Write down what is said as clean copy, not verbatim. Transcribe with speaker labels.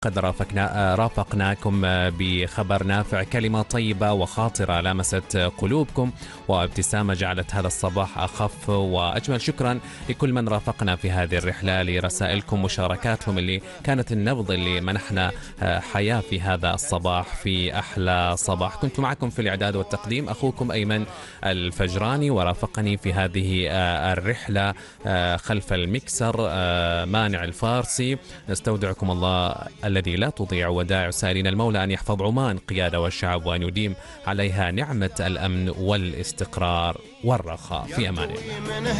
Speaker 1: قد رافقناكم بخبر نافع، كلمة طيبة وخاطرة لمست قلوبكم وابتسامة جعلت هذا الصباح أخف وأجمل. شكرا لكل من رافقنا في هذه الرحلة، لرسائلكم مشاركاتهم اللي كانت النبض اللي منحنا حياة في هذا الصباح، في أحلى صباح. كنت معكم في الإعداد والتقديم أخوكم أيمن الفجراني، ورافقني في هذه الرحلة خلف المكسر مانع الفارسي. نستودعكم الله الذي لا تضيع ودائع، سائلين المولى أن يحفظ عمان قيادة والشعب، وأن يديم عليها نعمة الأمن والاستقرار والرخاء. في أمان الله.